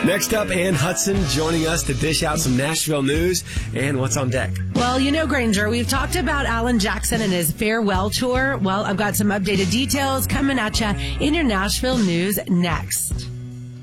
Next up, Ann Hudson joining us to dish out some Nashville news. And what's on deck? Well, you know, Granger, we've talked about Alan Jackson and his farewell tour. Well, I've got some updated details coming at you in your Nashville news next.